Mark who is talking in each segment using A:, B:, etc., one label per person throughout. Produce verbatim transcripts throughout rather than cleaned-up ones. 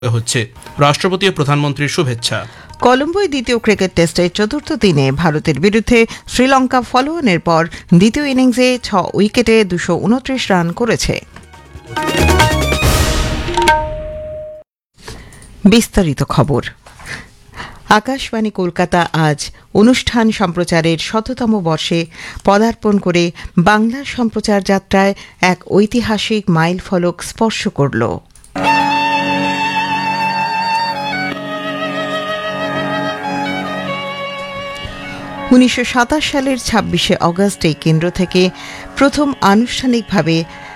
A: হচ্ছে রাষ্ট্রপতি ও প্রধানমন্ত্রীর শুভেচ্ছা।
B: কলম্বোয় দ্বিতীয় ক্রিকেট টেস্টের চতুর্থ দিনে ভারতের বিরুদ্ধে শ্রীলঙ্কা ফলোঅনের পর দ্বিতীয় ইনিংসে ছ উইকেটে দুশো উনত্রিশ রান করেছে। বিস্তারিত খবর। আকাশবাণী কলকাতা আজ অনুষ্ঠান সম্প্রচারের শততম বর্ষে পদার্পণ করে বাংলা সম্প্রচার যাত্রায় এক ঐতিহাসিক মাইল ফলক স্পর্শ করল। উনিশশো সাতাশ সালের ছাব্বিশে অগস্ট এই কেন্দ্র থেকে প্রথম আনুষ্ঠানিকভাবে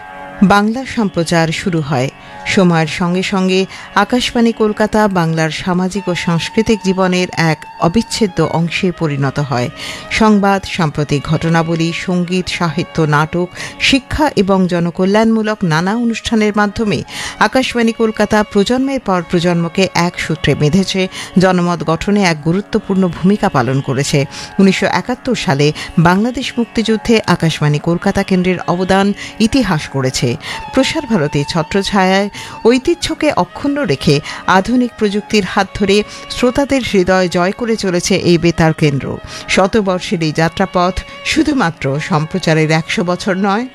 B: বাংলা সম্প্রচার শুরু হয়। সময়ের সঙ্গে সঙ্গে আকাশবাণী কলকাতা বাংলার সামাজিক ও সাংস্কৃতিক জীবনের এক অবিচ্ছেদ্য অংশে পরিণত হয়। সংবাদ, সাম্প্রতিক ঘটনাবলী, সঙ্গীত, সাহিত্য, নাটক, শিক্ষা এবং জনকল্যাণমূলক নানা অনুষ্ঠানের মাধ্যমে আকাশবাণী কলকাতা প্রজন্মের পর প্রজন্মকে এক সূত্রে বেঁধেছে, জনমত গঠনে এক গুরুত্বপূর্ণ ভূমিকা পালন করেছে। উনিশশো একাত্তর সালে বাংলাদেশ মুক্তিযুদ্ধে আকাশবাণী কলকাতা কেন্দ্রের অবদান ইতিহাস করেছে। প্রসার ভারতীর ছত্রছায়ায় ঐতিহ্যকে অক্ষুণ্ণ রেখে আধুনিক প্রযুক্তির হাত ধরে শ্রোতাদের হৃদয় জয় করে চলেছে এই বেতার কেন্দ্র। শতবর্ষের এই যাত্রাপথ শুধুমাত্র সম্প্রচারের একশো বছর নয়,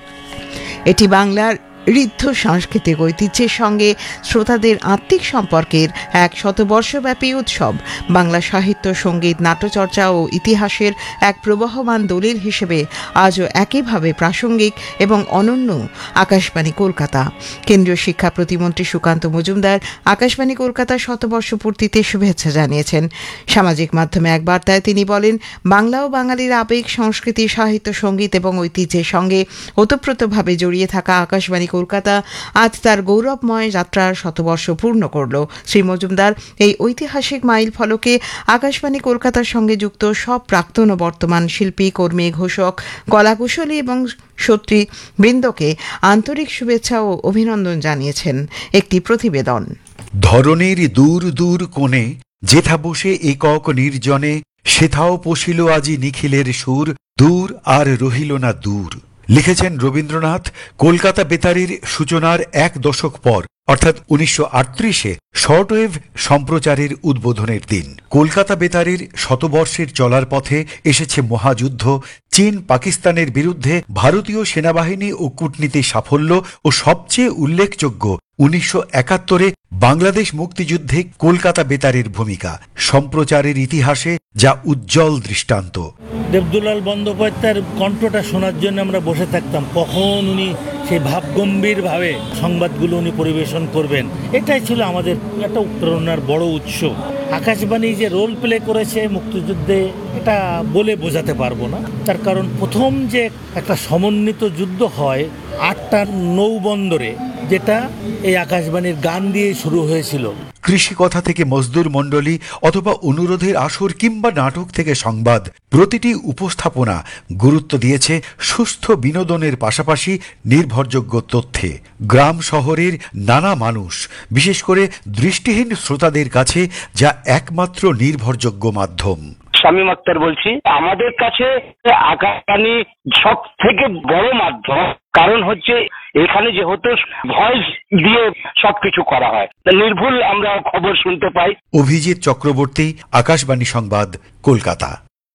B: এটি বাংলার ঋদ্ধ সাংস্কৃতিক ঐতিহ্যের সঙ্গে শ্রোতাদের আত্মিক সম্পর্কের এক শতবর্ষব্যাপী উৎসব। বাংলা সাহিত্য, সঙ্গীত, নাট্যচর্চা ও ইতিহাসের এক প্রবহমান দলিল হিসেবে আজও একইভাবে প্রাসঙ্গিক এবং অনন্য আকাশবাণী কলকাতা। কেন্দ্রীয় শিক্ষা প্রতিমন্ত্রী সুকান্ত মজুমদার আকাশবাণী কলকাতার শতবর্ষ পূর্তিতে শুভেচ্ছা জানিয়েছেন। সামাজিক মাধ্যমে এক বার্তায় তিনি বলেন, বাংলা ও বাঙালির আবেগ, সংস্কৃতি, সাহিত্য, সঙ্গীত এবং ঐতিহ্যের সঙ্গে ওতপ্রোতভাবে জড়িয়ে থাকা আকাশবাণী কলকাতা আজ তার গৌরবময় যাত্রার শতবর্ষ পূর্ণ করল। শ্রী মজুমদার এই ঐতিহাসিক মাইল ফলকে আকাশবাণী কলকাতার সঙ্গে যুক্ত সব প্রাক্তন ও বর্তমান শিল্পী, কর্মী, ঘোষক, কলাকুশলী এবং সত্রী বৃন্দকে আন্তরিক শুভেচ্ছা ও অভিনন্দন জানিয়েছেন। একটি প্রতিবেদন।
C: ধরনের দূর দূর কোণে যেথা বসে একক নির্জনে, সেথাও পশিল আজি নিখিলের সুর, দূর আর রহিল না দূর। লিখেছেন রবীন্দ্রনাথ কলকাতা বেতারের সূচনার এক দশক পর, অর্থাৎ উনিশশো আটত্রিশে শর্টওয়েভ সম্প্রচারের উদ্বোধনের দিন। কলকাতা বেতারের শতবর্ষের চলার পথে এসেছে মহাযুদ্ধ, চীন পাকিস্তানের বিরুদ্ধে ভারতীয় সেনাবাহিনী ও কূটনীতির সাফল্য ও সবচেয়ে উল্লেখযোগ্য উনিশশো একাত্তরে বাংলাদেশ মুক্তিযুদ্ধে কলকাতা বেতারের ভূমিকা, সম্প্রচারের ইতিহাসে যা উজ্জ্বল দৃষ্টান্ত।
D: দেবদুলাল বন্দ্যোপাধ্যায়ের কণ্ঠটা শোনার জন্য আমরা বসে থাকতাম, কখন উনি সেই ভাবগম্ভীরভাবে সংবাদগুলো উনি পরিবেশন করবেন। এটাই ছিল আমাদের একটা প্রেরণার বড় উৎস। আকাশবাণী যে রোল প্লে করেছে মুক্তিযুদ্ধে, এটা বলে বোঝাতে পারবো না। তার কারণ প্রথম যে একটা সমন্বিত যুদ্ধ হয় আটটা নৌবন্দরে, যেটা এই আকাশবাণীর গান দিয়ে শুরু হয়েছিল।
C: কৃষি কথা থেকে মজদুর মণ্ডলী অথবা অনুরোধের আসর কিংবা নাটক থেকে সংবাদ, প্রতিটি উপস্থাপনা গুরুত্ব দিয়েছে সুস্থ বিনোদনের পাশাপাশি নির্ভরযোগ্য তথ্যে। গ্রাম শহরের নানা মানুষ, বিশেষ করে দৃষ্টিহীন শ্রোতাদের কাছে যা একমাত্র নির্ভরযোগ্য মাধ্যম।
E: শামীম আক্তার বলছি। আমাদের কাছে আকাশবাণী সব থেকে বড় মাধ্যম, কারণ হচ্ছে এখানে যেহেতু ভয়েস দিয়ে সবকিছু করা হয়, নির্ভুল আমরা খবর শুনতে পাই।
C: অভিজিৎ চক্রবর্তী, আকাশবাণী সংবাদ, কলকাতা।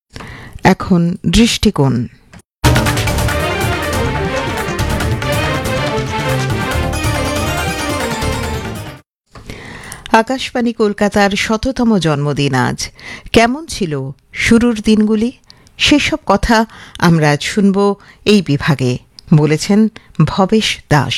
B: এখন দৃষ্টিকোণ। আকাশবাণী কলকাতার শততম জন্মদিন আজ। কেমন ছিল শুরুর দিনগুলি? সেসব কথা আমরা আজ শুনব এই বিভাগে, বলেছেন ভবেশ দাস।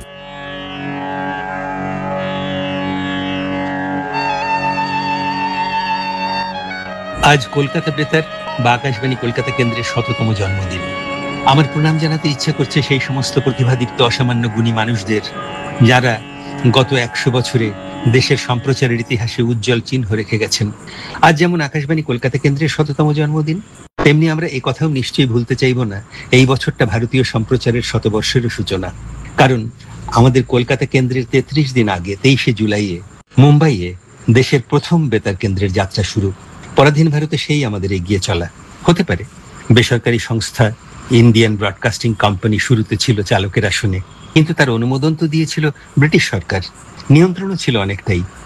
F: আজ কলকাতা বেতার বা আকাশবাণী কলকাতা কেন্দ্রের শততম জন্মদিন। আমার প্রণাম জানাতে ইচ্ছা করছে সেই সমস্ত প্রতিভাদীপ্ত অসামান্য গুণী মানুষদের, যারা গত একশো বছরে দেশের সম্প্রচারের ইতিহাসে উজ্জ্বল চিহ্ন রেখে গেছেন। আজ যেমন আকাশবাণী কলকাতা কেন্দ্রের শততম জন্মদিন, তেমনি আমরা এই কথাও নিশ্চয়ই ভুলতে চাইব না এই বছরটা ভারতীয় সম্প্রচারের শতবর্ষেরও সূচনা। কারণ আমাদের কলকাতা কেন্দ্রের তেত্রিশ দিন আগে তেইশে জুলাইয়ে মুম্বাইয়ে দেশের প্রথম বেতার কেন্দ্রের যাত্রা শুরু। পরাধীন ভারতে সেই আমাদের এগিয়ে চলা। হতে পারে বেসরকারি সংস্থা ইন্ডিয়ান ব্রডকাস্টিং কোম্পানি শুরুতে ছিল চালকের আসনে, কিন্তু তার অনুমোদন তো দিয়েছিল ব্রিটিশ সরকার। নিয়ন্ত্রণও ছিল অনেকটাই।